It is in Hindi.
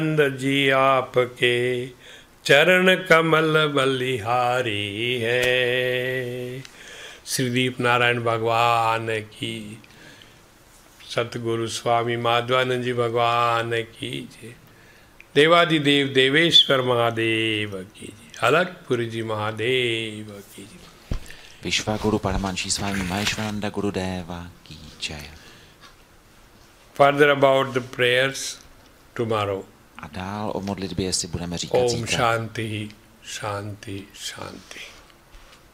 नंद जी आपके चरण कमल बलिहारी है। श्रीदीप नारायण भगवान की, सतगुरु स्वामी माधवानंद जी भगवान की जय। देवादिदेव देवेश्वर महादेव की जय। अलगपुर जी महादेव की जय। Vishvaguru Paramahansa Swami Maheshwaranda Gurudeva ki jai. Further about the prayers tomorrow. A dál o modlitbě si budeme říkat Om zítra. Shanti, Shanti, Shanti.